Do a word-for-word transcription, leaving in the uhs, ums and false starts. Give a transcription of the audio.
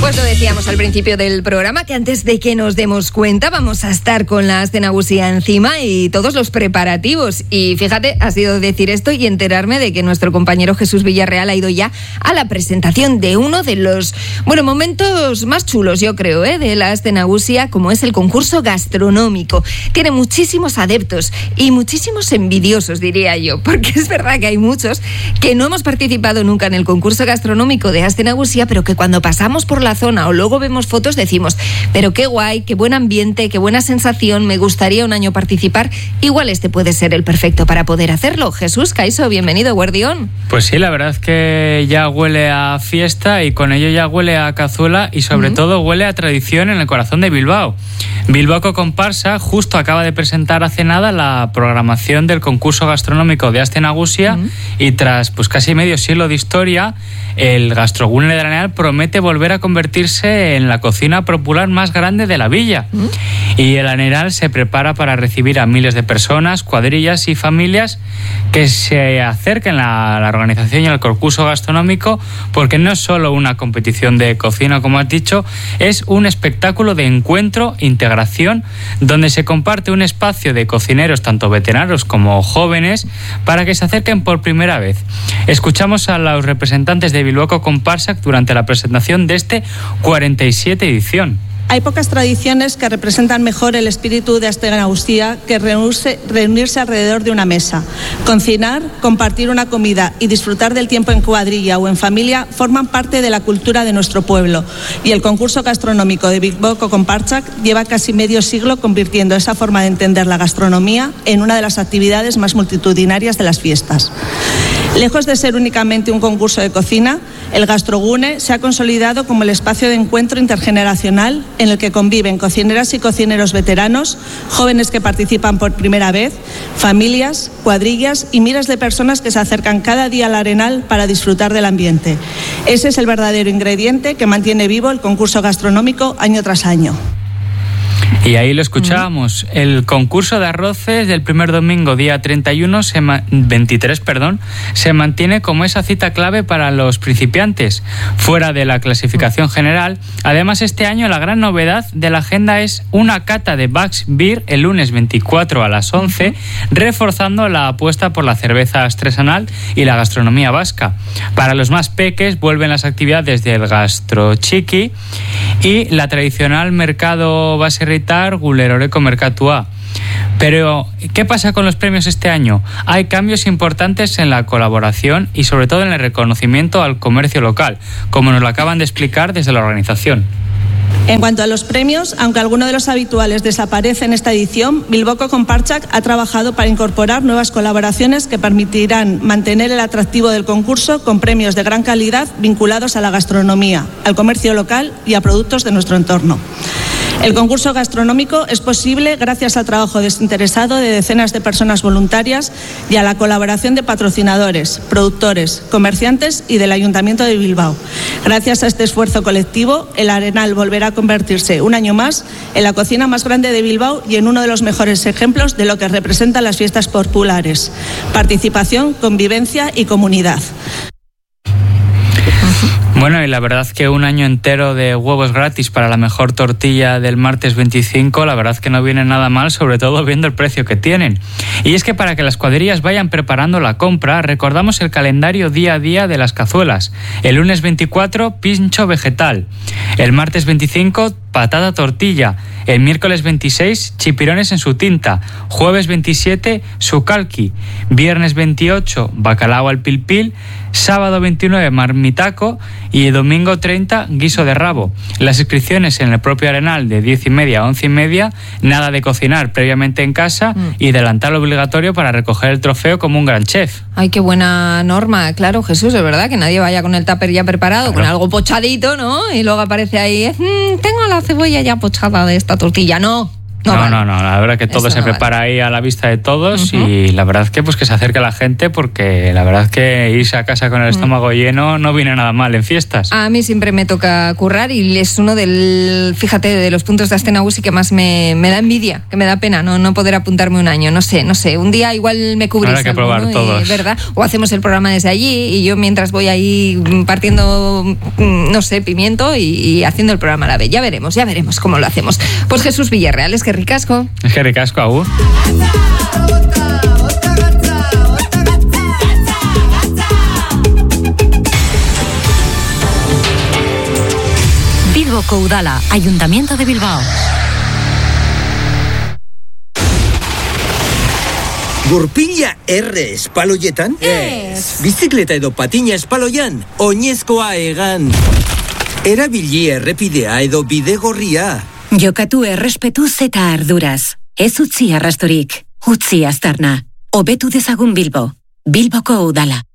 Pues lo decíamos al principio del programa, que antes de que nos demos cuenta vamos a estar con la Aste Nagusia encima y todos los preparativos. Y fíjate, ha sido decir esto y enterarme de que nuestro compañero Jesús Villarreal ha ido ya a la presentación de uno de los, bueno, momentos más chulos, yo creo, ¿eh? de la Aste Nagusia, como es el concurso gastronómico. Tiene muchísimos adeptos y muchísimos envidiosos, diría yo, porque es verdad que hay muchos que no hemos participado nunca en el concurso gastronómico de Aste Nagusia, pero que cuando pasamos por la zona o luego vemos fotos decimos, pero qué guay, qué buen ambiente, qué buena sensación, me gustaría un año participar. Igual este puede ser el perfecto para poder hacerlo. Jesús Caiso, bienvenido, Guardión. Pues sí, la verdad es que ya huele a fiesta y con ello ya huele a cazuela y sobre uh-huh. todo huele a tradición en el corazón de Bilbao. Bilbao Comparsa justo acaba de presentar hace nada la programación del concurso gastronómico de Aste Nagusia uh-huh. y tras pues casi medio siglo de historia, el Gastrogune de Arenal promete volver a convertirse en la cocina popular más grande de la villa. ¿Mm? Y el Arenal se prepara para recibir a miles de personas, cuadrillas y familias que se acerquen a la organización y al concurso gastronómico, porque no es solo una competición de cocina, como has dicho, es un espectáculo de encuentro, integración, donde se comparte un espacio de cocineros, tanto veteranos como jóvenes, para que se acerquen por primera vez. Escuchamos a los representantes de Bilbao Comparsa durante la presentación de este cuarenta y siete edición. Hay pocas tradiciones que representan mejor el espíritu de Aste Nagusia que reunirse, reunirse alrededor de una mesa. Cocinar, compartir una comida y disfrutar del tiempo en cuadrilla o en familia forman parte de la cultura de nuestro pueblo. Y el concurso gastronómico de Bilbao Comparsa lleva casi medio siglo convirtiendo esa forma de entender la gastronomía en una de las actividades más multitudinarias de las fiestas. Lejos de ser únicamente un concurso de cocina, el Gastrogune se ha consolidado como el espacio de encuentro intergeneracional en el que conviven cocineras y cocineros veteranos, jóvenes que participan por primera vez, familias, cuadrillas y miles de personas que se acercan cada día al Arenal para disfrutar del ambiente. Ese es el verdadero ingrediente que mantiene vivo el concurso gastronómico año tras año. Y ahí lo escuchábamos. El concurso de arroces del primer domingo, día treinta y uno, se ma- veintitrés, perdón, se mantiene como esa cita clave para los principiantes, fuera de la clasificación general. Además, este año la gran novedad de la agenda es una cata de Bax Beer el lunes veinticuatro a las once, reforzando la apuesta por la cerveza artesanal y la gastronomía vasca. Para los más peques vuelven las actividades del Gastro Chiqui y la tradicional mercado baserritar Guleroreco Mercatua. Pero, ¿qué pasa con los premios este año? Hay cambios importantes en la colaboración y sobre todo en el reconocimiento al comercio local, como nos lo acaban de explicar desde la organización. En cuanto a los premios, aunque alguno de los habituales desaparece en esta edición, Bilbao Comparsa ha trabajado para incorporar nuevas colaboraciones que permitirán mantener el atractivo del concurso con premios de gran calidad vinculados a la gastronomía, al comercio local y a productos de nuestro entorno. El concurso gastronómico es posible gracias al trabajo desinteresado de decenas de personas voluntarias y a la colaboración de patrocinadores, productores, comerciantes y del Ayuntamiento de Bilbao. Gracias a este esfuerzo colectivo, el Arenal volverá a convertirse un año más en la cocina más grande de Bilbao y en uno de los mejores ejemplos de lo que representan las fiestas populares: participación, convivencia y comunidad. Bueno, y la verdad que un año entero de huevos gratis para la mejor tortilla del martes veinticinco, la verdad que no viene nada mal, sobre todo viendo el precio que tienen. Y es que para que las cuadrillas vayan preparando la compra, recordamos el calendario día a día de las cazuelas. El lunes veinticuatro, pincho vegetal. El martes veinticinco, patata tortilla. El miércoles veintiséis, chipirones en su tinta. Jueves veintisiete, sucalqui. Viernes veintiocho, bacalao al pil pil. Sábado veintinueve, marmitaco. Y domingo treinta, guiso de rabo. Las inscripciones en el propio Arenal de diez y media a once y media. Nada de cocinar previamente en casa mm. y delantal obligatorio para recoger el trofeo como un gran chef. Ay, qué buena norma, claro, Jesús, es verdad que nadie vaya con el tupper ya preparado, claro, con algo pochadito, ¿no? Y luego aparece ahí, mmm, tengo la cebolla ya pochada de esta tortilla. No, No, no, vale. no, no, la verdad que todo Eso se no prepara vale. ahí a la vista de todos Uh-huh. y la verdad que pues que se acerque la gente porque la verdad que irse a casa con el estómago uh-huh. lleno no viene nada mal en fiestas. A mí siempre me toca currar y es uno del, fíjate, de los puntos de Astenagusi que más me, me da envidia, que me da pena no, no poder apuntarme un año, no sé, no sé, un día igual me cubrís. Habrá que algo, probar ¿no? todos. Y, ¿verdad? O hacemos el programa desde allí y yo mientras voy ahí partiendo, no sé, pimiento y, y haciendo el programa a la vez. Ya veremos, ya veremos cómo lo hacemos. Pues Jesús Villarreal, es que ricasco. Es que ricasco, agur. Bilboko Udala, Ayuntamiento de Bilbao. Gurpila erre espaloietan? Ez. Bizikleta edo patina espaloian? Oinezkoa egan. Erabili errepidea edo bidegorria. Jokatu errespetuz eta arduraz. Ez utzi arrastorik. Utzi aztarna. Hobetu dezagun Bilbo. Bilboko Udala.